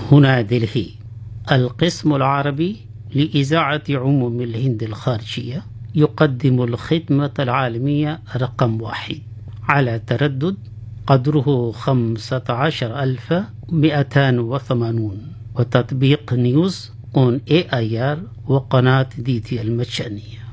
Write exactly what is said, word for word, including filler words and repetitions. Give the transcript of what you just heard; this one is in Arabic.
هنا دلهي. القسم العربي لإذاعة عموم الهند الخارجية يقدم الخدمة العالمية رقم واحد على تردد قدره خمسة عشر ألف ومئتان وثمانون، وتطبيق نيوز اون اي اي ار وقناة دي تي المجانية.